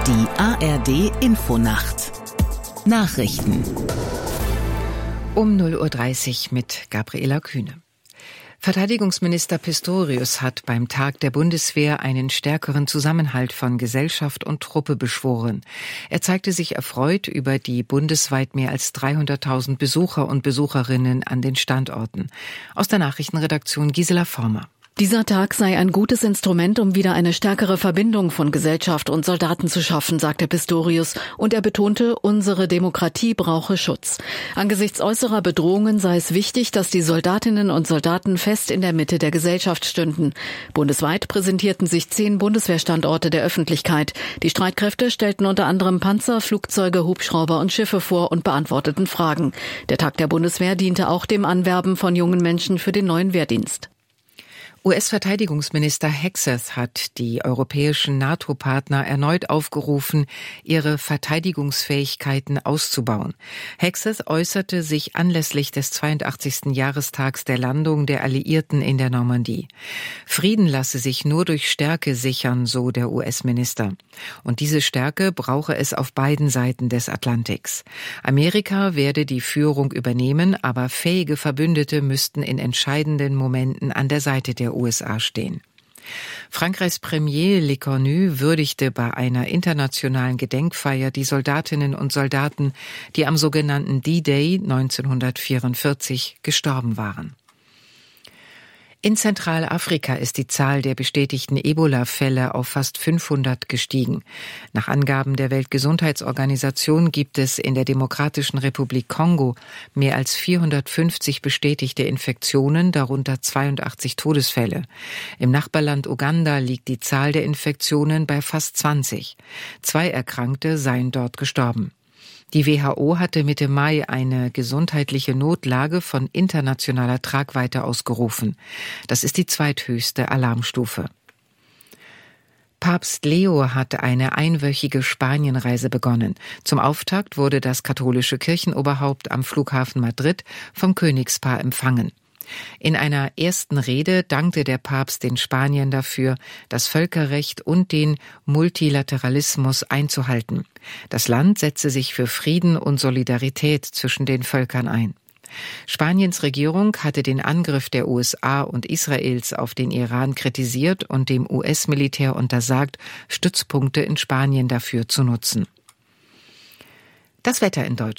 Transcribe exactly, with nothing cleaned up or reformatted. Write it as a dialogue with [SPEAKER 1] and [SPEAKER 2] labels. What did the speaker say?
[SPEAKER 1] Die A R D-Infonacht Nachrichten
[SPEAKER 2] um null Uhr dreißig mit Gabriela Kühne. Verteidigungsminister Pistorius hat beim Tag der Bundeswehr einen stärkeren Zusammenhalt von Gesellschaft und Truppe beschworen. Er zeigte sich erfreut über die bundesweit mehr als dreihunderttausend Besucher und Besucherinnen an den Standorten. Aus der Nachrichtenredaktion Gisela Former.
[SPEAKER 3] Dieser Tag sei ein gutes Instrument, um wieder eine stärkere Verbindung von Gesellschaft und Soldaten zu schaffen, sagte Pistorius, und er betonte, unsere Demokratie brauche Schutz. Angesichts äußerer Bedrohungen sei es wichtig, dass die Soldatinnen und Soldaten fest in der Mitte der Gesellschaft stünden. Bundesweit präsentierten sich zehn Bundeswehrstandorte der Öffentlichkeit. Die Streitkräfte stellten unter anderem Panzer, Flugzeuge, Hubschrauber und Schiffe vor und beantworteten Fragen. Der Tag der Bundeswehr diente auch dem Anwerben von jungen Menschen für den neuen Wehrdienst.
[SPEAKER 2] U S-Verteidigungsminister Hegseth hat die europäischen NATO-Partner erneut aufgerufen, ihre Verteidigungsfähigkeiten auszubauen. Hegseth äußerte sich anlässlich des zweiundachtzigsten Jahrestags der Landung der Alliierten in der Normandie. Frieden lasse sich nur durch Stärke sichern, so der U S-Minister. Und diese Stärke brauche es auf beiden Seiten des Atlantiks. Amerika werde die Führung übernehmen, aber fähige Verbündete müssten in entscheidenden Momenten an der Seite der U S A stehen. Frankreichs Premier Lecornu würdigte bei einer internationalen Gedenkfeier die Soldatinnen und Soldaten, die am sogenannten D-Day neunzehnhundertvierundvierzig gestorben waren. In Zentralafrika ist die Zahl der bestätigten Ebola-Fälle auf fast fünfhundert gestiegen. Nach Angaben der Weltgesundheitsorganisation gibt es in der Demokratischen Republik Kongo mehr als vierhundertfünfzig bestätigte Infektionen, darunter zweiundachtzig Todesfälle. Im Nachbarland Uganda liegt die Zahl der Infektionen bei fast zwanzig. Zwei Erkrankte seien dort gestorben. Die W H O hatte Mitte Mai eine gesundheitliche Notlage von internationaler Tragweite ausgerufen. Das ist die zweithöchste Alarmstufe. Papst Leo hat eine einwöchige Spanienreise begonnen. Zum Auftakt wurde das katholische Kirchenoberhaupt am Flughafen Madrid vom Königspaar empfangen. In einer ersten Rede dankte der Papst den Spaniern dafür, das Völkerrecht und den Multilateralismus einzuhalten. Das Land setze sich für Frieden und Solidarität zwischen den Völkern ein. Spaniens Regierung hatte den Angriff der U S A und Israels auf den Iran kritisiert und dem U S-Militär untersagt, Stützpunkte in Spanien dafür zu nutzen. Das Wetter in Deutschland.